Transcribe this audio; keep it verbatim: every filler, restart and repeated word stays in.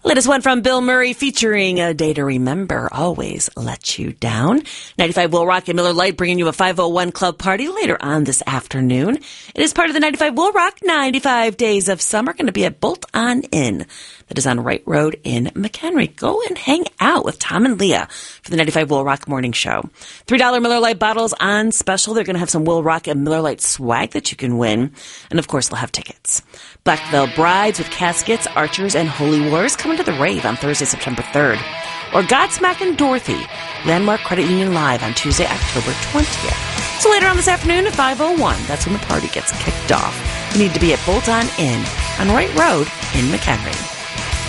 Latest one from Bill Murray featuring A Day to Remember, Always Let You Down. ninety-five Will Rock and Miller Lite bringing you a five oh one Club party later on this afternoon. It is part of the ninety-five Will Rock ninety-five Days of Summer, going to be at Bolt On Inn. That is on Wright Road in McHenry. Go and hang out with Tom and Leah for the ninety-five Will Rock Morning Show. three dollar Miller Lite bottles on special. They're going to have some Will Rock and Miller Lite swag that you can win. And of course, they'll have tickets. Black Veil Brides with Caskets, Archers, and Holy Wars coming to the rave on Thursday, September third. Or Godsmack and Dorothy, Landmark Credit Union Live on Tuesday, October twentieth. So later on this afternoon at five oh one, that's when the party gets kicked off. You need to be at Bolt On Inn on Wright Road in McHenry.